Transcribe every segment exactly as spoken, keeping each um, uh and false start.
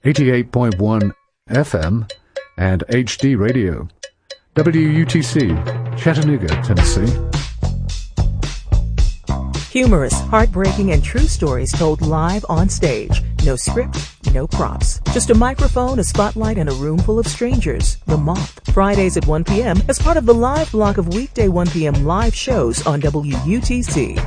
eighty-eight point one F M, and H D Radio. W U T C, Chattanooga, Tennessee. Humorous, heartbreaking, and true stories told live on stage. No script, no props. Just a microphone, a spotlight, and a room full of strangers. The Moth. Fridays at one p.m. as part of the live block of weekday one p.m. live shows on W U T C.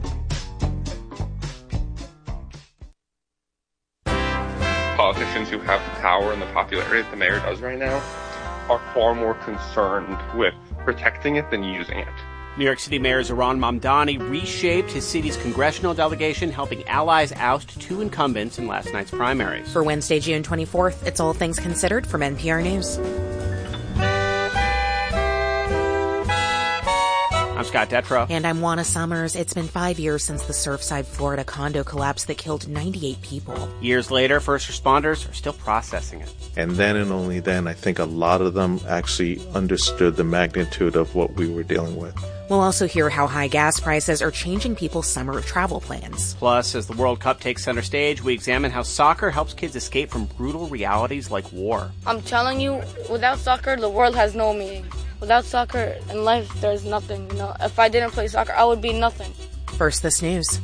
Politicians who have the power and the popularity that the mayor does right now are far more concerned with protecting it than using it. New York City Mayor Zohran Mamdani reshaped his city's congressional delegation, helping allies oust two incumbents in last night's primaries. For Wednesday, June twenty-fourth, it's All Things Considered from N P R News. I'm Scott Detrow. And I'm Juana Summers. It's been five years since the Surfside, Florida condo collapse that killed ninety-eight people. Years later, first responders are still processing it. And then and only then, I think a lot of them actually understood the magnitude of what we were dealing with. We'll also hear how high gas prices are changing people's summer travel plans. Plus, as the World Cup takes center stage, we examine how soccer helps kids escape from brutal realities like war. I'm telling you, without soccer, the world has no meaning. Without soccer in life, there's nothing. You know, if I didn't play soccer, I would be nothing. First, this news.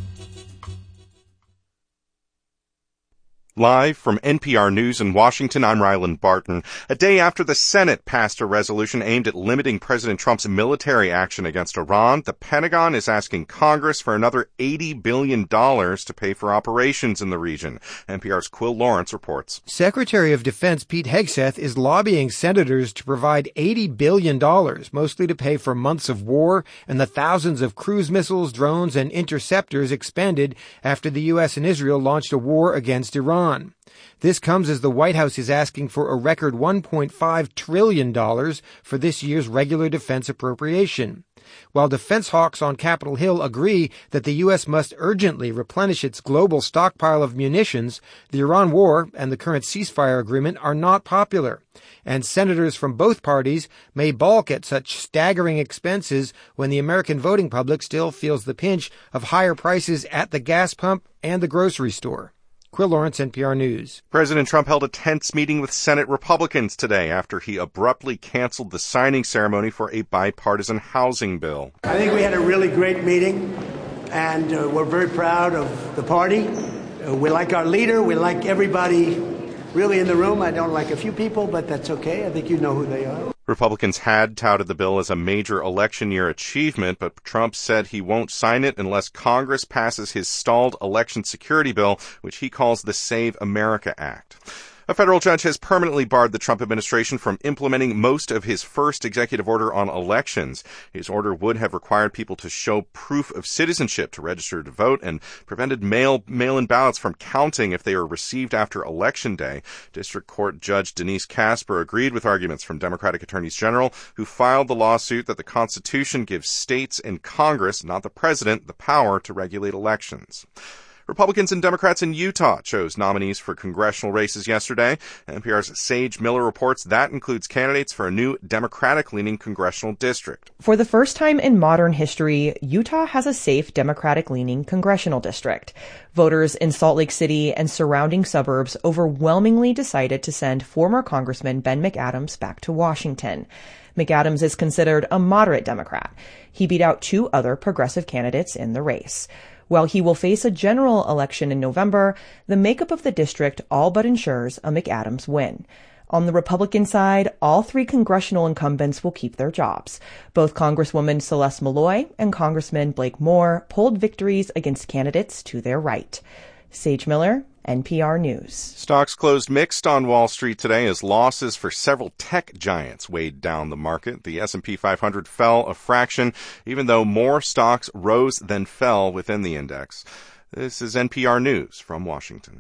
Live from N P R News in Washington, I'm Ryland Barton. A day after the Senate passed a resolution aimed at limiting President Trump's military action against Iran, the Pentagon is asking Congress for another eighty billion dollars to pay for operations in the region. N P R's Quill Lawrence reports. Secretary of Defense Pete Hegseth is lobbying senators to provide eighty billion dollars, mostly to pay for months of war and the thousands of cruise missiles, drones, and interceptors expended after the U S and Israel launched a war against Iran. This comes as the White House is asking for a record one point five trillion dollars for this year's regular defense appropriation. While defense hawks on Capitol Hill agree that the U S must urgently replenish its global stockpile of munitions, the Iran war and the current ceasefire agreement are not popular. And senators from both parties may balk at such staggering expenses when the American voting public still feels the pinch of higher prices at the gas pump and the grocery store. Quill Lawrence, N P R News. President Trump held a tense meeting with Senate Republicans today after he abruptly canceled the signing ceremony for a bipartisan housing bill. I think we had a really great meeting, and uh, we're very proud of the party. Uh, we like our leader. We like everybody really in the room. I don't like a few people, but that's okay. I think you know who they are. Republicans had touted the bill as a major election year achievement, but Trump said he won't sign it unless Congress passes his stalled election security bill, which he calls the Save America Act. A federal judge has permanently barred the Trump administration from implementing most of his first executive order on elections. His order would have required people to show proof of citizenship to register to vote and prevented mail, mail-in ballots from counting if they were received after Election Day. District Court Judge Denise Casper agreed with arguments from Democratic attorneys general who filed the lawsuit that the Constitution gives states and Congress, not the president, the power to regulate elections. Republicans and Democrats in Utah chose nominees for congressional races yesterday. N P R's Sage Miller reports that includes candidates for a new Democratic-leaning congressional district. For the first time in modern history, Utah has a safe Democratic-leaning congressional district. Voters in Salt Lake City and surrounding suburbs overwhelmingly decided to send former Congressman Ben McAdams back to Washington. McAdams is considered a moderate Democrat. He beat out two other progressive candidates in the race. While he will face a general election in November, the makeup of the district all but ensures a McAdams win. On the Republican side, all three congressional incumbents will keep their jobs. Both Congresswoman Celeste Malloy and Congressman Blake Moore polled victories against candidates to their right. Sage Miller, N P R News. Stocks closed mixed on Wall Street today as losses for several tech giants weighed down the market. The S and P five hundred fell a fraction, even though more stocks rose than fell within the index. This is N P R News from Washington.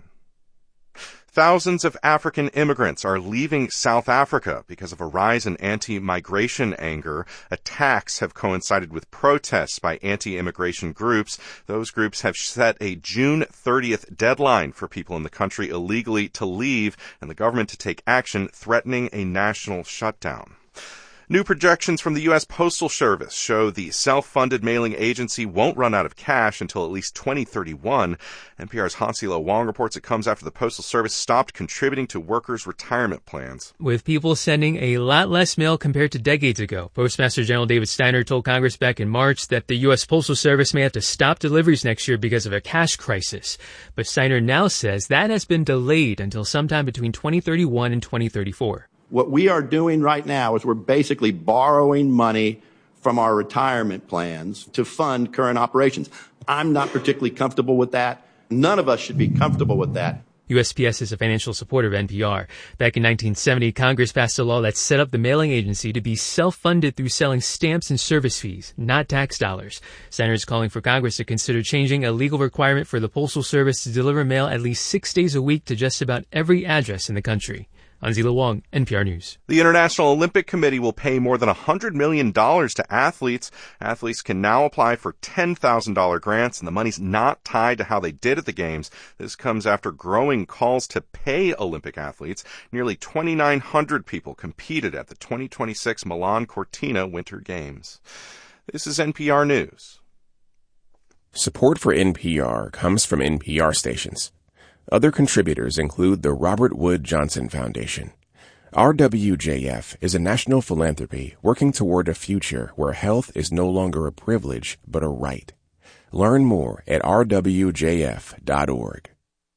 Thousands of African immigrants are leaving South Africa because of a rise in anti-migration anger. Attacks have coincided with protests by anti-immigration groups. Those groups have set a June thirtieth deadline for people in the country illegally to leave and the government to take action, threatening a national shutdown. New projections from the U S Postal Service show the self-funded mailing agency won't run out of cash until at least twenty thirty-one. N P R's Hansilo Wong reports it comes after the Postal Service stopped contributing to workers' retirement plans. With people sending a lot less mail compared to decades ago, Postmaster General David Steiner told Congress back in March that the U S Postal Service may have to stop deliveries next year because of a cash crisis. But Steiner now says that has been delayed until sometime between twenty thirty-one and twenty thirty-four. What we are doing right now is we're basically borrowing money from our retirement plans to fund current operations. I'm not particularly comfortable with that. None of us should be comfortable with that. U S P S is a financial supporter of N P R. Back in nineteen seventy, Congress passed a law that set up the mailing agency to be self-funded through selling stamps and service fees, not tax dollars. Steiner is calling for Congress to consider changing a legal requirement for the Postal Service to deliver mail at least six days a week to just about every address in the country. Anzila Wong, N P R News. The International Olympic Committee will pay more than one hundred million dollars to athletes. Athletes can now apply for ten thousand dollars grants, and the money's not tied to how they did at the Games. This comes after growing calls to pay Olympic athletes. Nearly twenty-nine hundred people competed at the twenty twenty-six Milan Cortina Winter Games. This is N P R News. Support for N P R comes from N P R stations. Other contributors include the Robert Wood Johnson Foundation. R W J F is a national philanthropy working toward a future where health is no longer a privilege but a right. Learn more at r w j f dot org.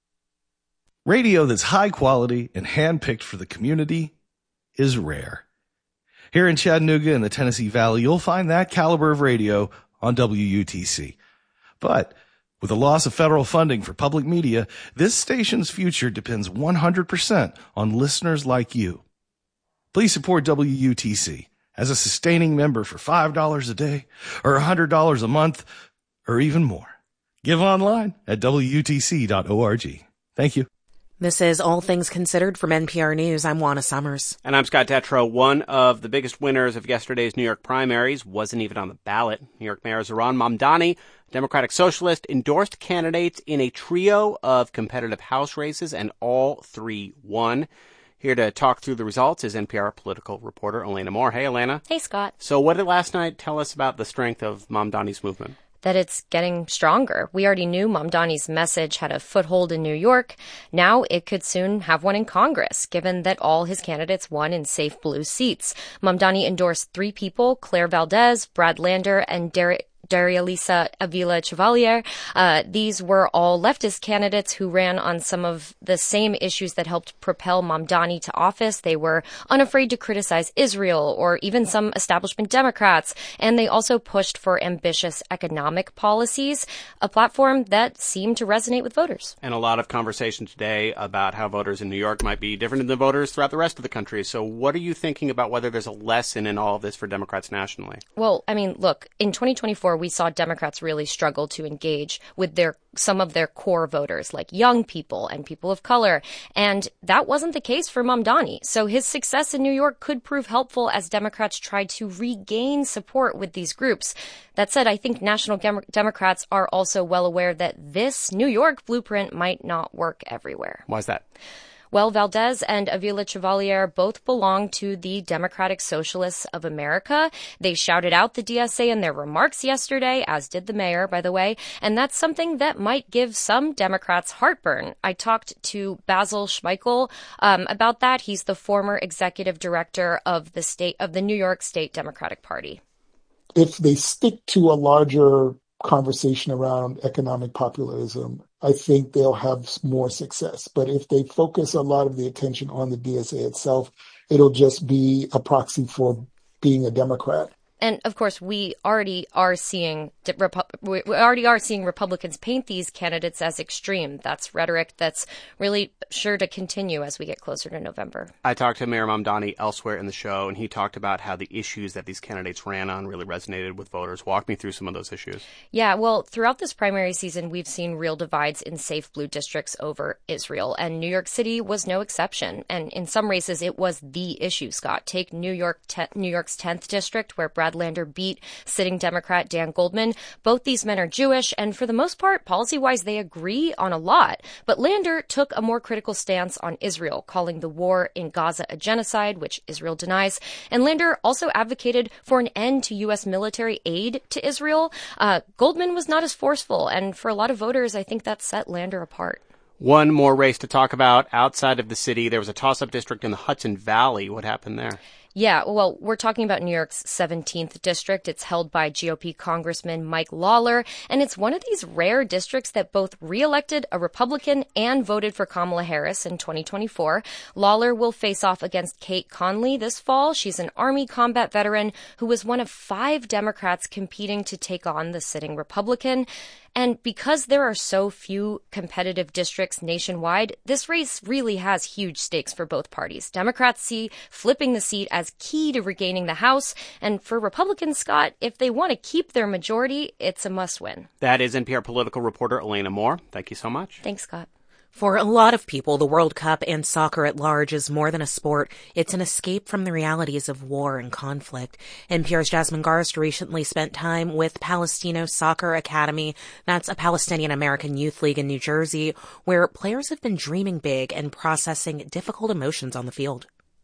Radio that's high quality and handpicked for the community is rare. Here in Chattanooga and the Tennessee Valley, you'll find that caliber of radio on W U T C. But with the loss of federal funding for public media, this station's future depends one hundred percent on listeners like you. Please support W U T C as a sustaining member for five dollars a day or one hundred dollars a month or even more. Give online at w u t c dot org. Thank you. This is All Things Considered from N P R News. I'm Juana Summers. And I'm Scott Detrow. One of the biggest winners of yesterday's New York primaries wasn't even on the ballot. New York Mayor Zohran Mamdani, Democratic Socialist, endorsed candidates in a trio of competitive House races, and all three won. Here to talk through the results is N P R political reporter Elena Moore. Hey, Elena. Hey, Scott. So what did last night tell us about the strength of Mamdani's movement? That it's getting stronger. We already knew Mamdani's message had a foothold in New York. Now it could soon have one in Congress, given that all his candidates won in safe blue seats. Mamdani endorsed three people, Claire Valdez, Brad Lander, and Derek Darialisa Avila Chevalier. Uh, these were all leftist candidates who ran on some of the same issues that helped propel Mamdani to office. They were unafraid to criticize Israel or even some establishment Democrats, and they also pushed for ambitious economic policies, a platform that seemed to resonate with voters. And a lot of conversation today about how voters in New York might be different than voters throughout the rest of the country. So what are you thinking about whether there's a lesson in all of this for Democrats nationally? Well, I mean, look, in twenty twenty-four, we saw Democrats really struggle to engage with their some of their core voters, like young people and people of color. And that wasn't the case for Mamdani. So his success in New York could prove helpful as Democrats tried to regain support with these groups. That said, I think national Dem- Democrats are also well aware that this New York blueprint might not work everywhere. Why is that? Well, Valdez and Avila Chevalier both belong to the Democratic Socialists of America. They shouted out the D S A in their remarks yesterday, as did the mayor, by the way, and that's something that might give some Democrats heartburn. I talked to Basil Schmeichel um, about that. He's the former executive director of the state of the New York State Democratic Party. If they stick to a larger conversation around economic populism, I think they'll have more success. But if they focus a lot of the attention on the D S A itself, it'll just be a proxy for being a Democrat. And of course, we already are seeing we already are seeing Republicans paint these candidates as extreme. That's rhetoric that's really sure to continue as we get closer to November. I talked to Mayor Mamdani elsewhere in the show, and he talked about how the issues that these candidates ran on really resonated with voters. Walk me through some of those issues. Yeah, well, throughout this primary season, we've seen real divides in safe blue districts over Israel, and New York City was no exception. And in some races, it was the issue, Scott. Take New York, te- New York's tenth district, where Brad Brad Lander beat sitting Democrat Dan Goldman. Both these men are Jewish, and for the most part, policy-wise, they agree on a lot. But Lander took a more critical stance on Israel, calling the war in Gaza a genocide, which Israel denies. And Lander also advocated for an end to U S military aid to Israel. Uh, Goldman was not as forceful, and for a lot of voters, I think that set Lander apart. One more race to talk about outside of the city. There was a toss-up district in the Hudson Valley. What happened there? Yeah, well, we're talking about New York's seventeenth district. It's held by G O P Congressman Mike Lawler, and it's one of these rare districts that both re-elected a Republican and voted for Kamala Harris in twenty twenty-four. Lawler will face off against Kate Conley this fall. She's an Army combat veteran who was one of five Democrats competing to take on the sitting Republican. And because there are so few competitive districts nationwide, this race really has huge stakes for both parties. Democrats see flipping the seat as key to regaining the House. And for Republicans, Scott, if they want to keep their majority, it's a must-win. That is N P R political reporter Elena Moore. Thank you so much. Thanks, Scott. For a lot of people, the World Cup and soccer at large is more than a sport. It's an escape from the realities of war and conflict. N P R's Jasmine Garst recently spent time with Palestino Soccer Academy. That's a Palestinian-American youth league in New Jersey, where players have been dreaming big and processing difficult emotions on the field.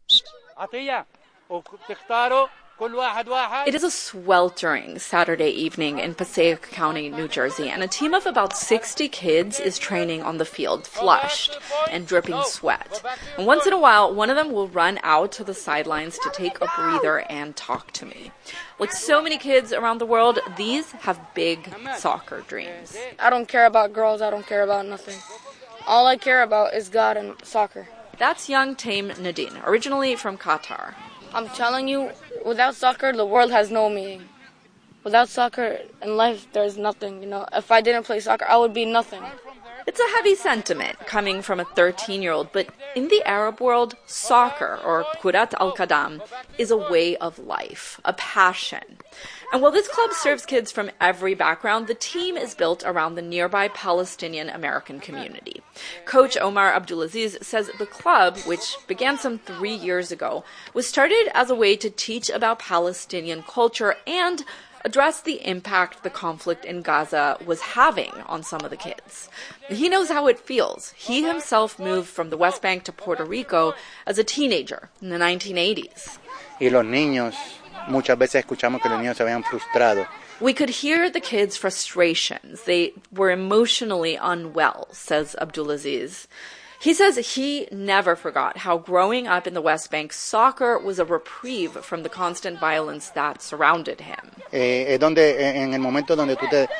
It is a sweltering Saturday evening in Passaic County, New Jersey, and a team of about sixty kids is training on the field, flushed and dripping sweat. And once in a while, one of them will run out to the sidelines to take a breather and talk to me. Like so many kids around the world, these have big soccer dreams. I don't care about girls. I don't care about nothing. All I care about is God and soccer. That's young Tame Nadine, originally from Qatar. I'm telling you, without soccer, the world has no meaning. Without soccer in life, there's nothing. You know, if I didn't play soccer, I would be nothing. It's a heavy sentiment coming from a thirteen-year-old, but in the Arab world, soccer, or Kurat al-Qadam, is a way of life, a passion. And while this club serves kids from every background, the team is built around the nearby Palestinian-American community. Coach Omar Abdulaziz says the club, which began some three years ago, was started as a way to teach about Palestinian culture and address the impact the conflict in Gaza was having on some of the kids. He knows how it feels. He himself moved from the West Bank to Puerto Rico as a teenager in the nineteen eighties. Y los niños, muchas veces escuchamos que los niños se veían frustrados. We could hear the kids' frustrations. They were emotionally unwell, says Abdulaziz. He says he never forgot how growing up in the West Bank, soccer was a reprieve from the constant violence that surrounded him. Eh, es donde, en el momento donde tú te,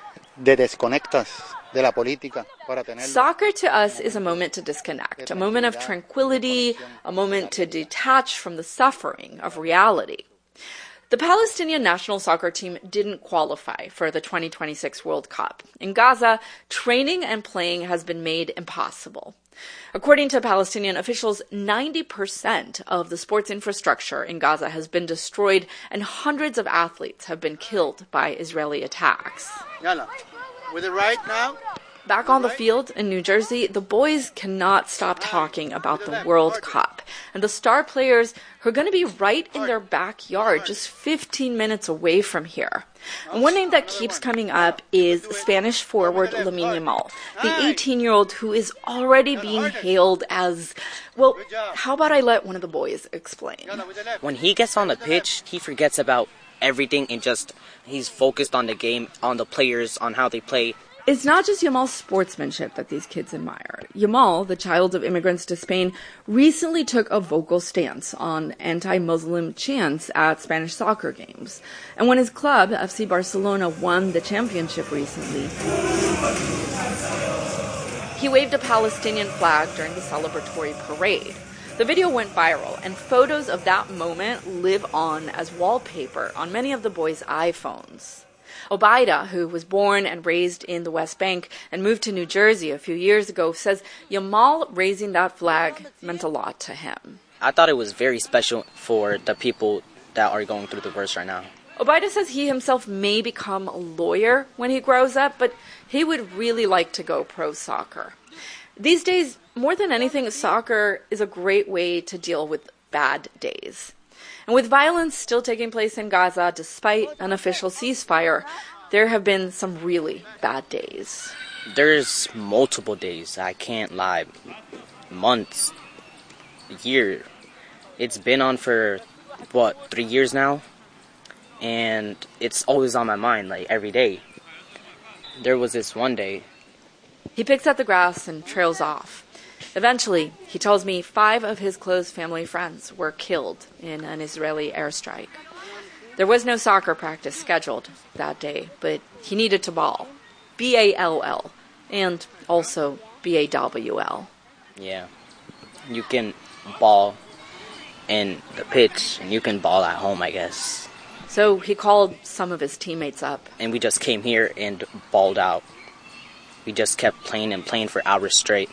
te desconectas de la política para tener. Soccer to us is a moment to disconnect, a moment of tranquility, a moment to detach from the suffering of reality. The Palestinian national soccer team didn't qualify for the twenty twenty-six World Cup. In Gaza, training and playing has been made impossible. According to Palestinian officials, ninety percent of the sports infrastructure in Gaza has been destroyed and hundreds of athletes have been killed by Israeli attacks. Yalla, with it right now? Back on the field in New Jersey, the boys cannot stop talking about the World Cup. And the star players who are going to be right in their backyard, just fifteen minutes away from here. And one name that keeps coming up is Spanish forward Lamine Yamal, the eighteen-year-old who is already being hailed as, well, how about I let one of the boys explain? When he gets on the pitch, he forgets about everything and just, he's focused on the game, on the players, on how they play. It's not just Yamal's sportsmanship that these kids admire. Yamal, the child of immigrants to Spain, recently took a vocal stance on anti-Muslim chants at Spanish soccer games. And when his club, F C Barcelona, won the championship recently, he waved a Palestinian flag during the celebratory parade. The video went viral, and photos of that moment live on as wallpaper on many of the boys' iPhones. Obaida, who was born and raised in the West Bank and moved to New Jersey a few years ago, says Yamal raising that flag meant a lot to him. I thought it was very special for the people that are going through the worst right now. Obaida says he himself may become a lawyer when he grows up, but he would really like to go pro soccer. These days, more than anything, soccer is a great way to deal with bad days. And with violence still taking place in Gaza, despite an official ceasefire, there have been some really bad days. There's multiple days, I can't lie. Months, a year. It's been on for, what, three years now? And it's always on my mind, like, every day. There was this one day. He picks up the grass and trails off. Eventually, he tells me five of his close family friends were killed in an Israeli airstrike. There was no soccer practice scheduled that day, but he needed to ball. B A L L. And also B A W L. Yeah. You can ball in the pitch, and you can ball at home, I guess. So he called some of his teammates up. And we just came here and balled out. We just kept playing and playing for hours straight.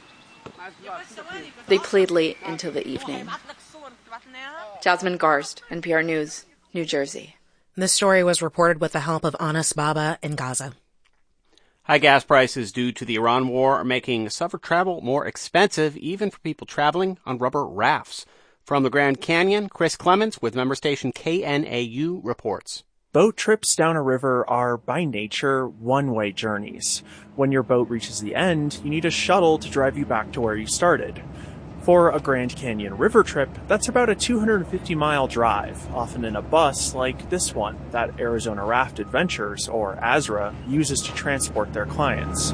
They played late into the evening. Jasmine Garst, N P R News, New Jersey. This story was reported with the help of Anas Baba in Gaza. High gas prices due to the Iran war are making summer travel more expensive, even for people traveling on rubber rafts. From the Grand Canyon, Chris Clements with member station K N A U reports. Boat trips down a river are, by nature, one-way journeys. When your boat reaches the end, you need a shuttle to drive you back to where you started. For a Grand Canyon river trip, that's about a two hundred fifty mile drive, often in a bus like this one that Arizona Raft Adventures, or A Z R A, uses to transport their clients.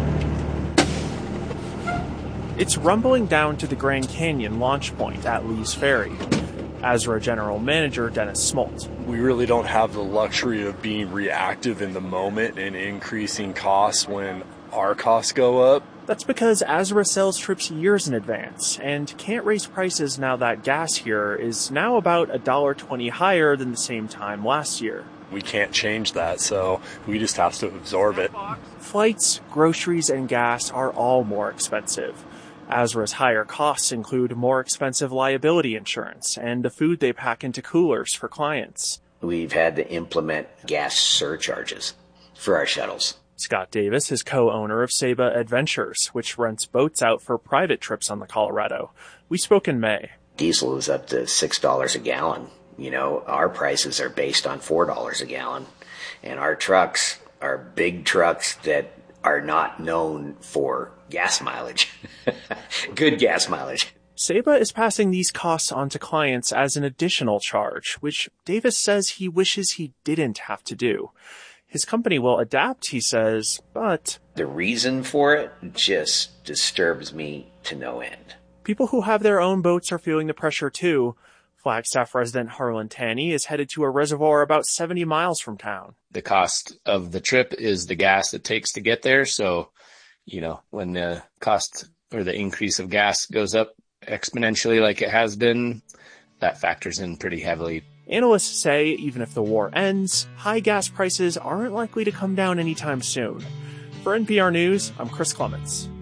It's rumbling down to the Grand Canyon launch point at Lee's Ferry. A Z R A General Manager Dennis Smolt. We really don't have the luxury of being reactive in the moment and increasing costs when our costs go up. That's because A Z R A sells trips years in advance and can't raise prices now that gas here is now about one dollar twenty higher than the same time last year. We can't change that, so we just have to absorb it. Flights, groceries, and gas are all more expensive. A Z R A's higher costs include more expensive liability insurance and the food they pack into coolers for clients. We've had to implement gas surcharges for our shuttles. Scott Davis is co-owner of Saba Adventures, which rents boats out for private trips on the Colorado. We spoke in May. Diesel is up to six dollars a gallon. You know, our prices are based on four dollars a gallon. And our trucks are big trucks that are not known for gas mileage. Good gas mileage. Saba is passing these costs on to clients as an additional charge, which Davis says he wishes he didn't have to do. His company will adapt, he says, but the reason for it just disturbs me to no end. People who have their own boats are feeling the pressure too. Flagstaff resident Harlan Tanney is headed to a reservoir about seventy miles from town. The cost of the trip is the gas it takes to get there. So, you know, when the cost or the increase of gas goes up exponentially like it has been, that factors in pretty heavily. Analysts say even if the war ends, high gas prices aren't likely to come down anytime soon. For N P R News, I'm Chris Clements.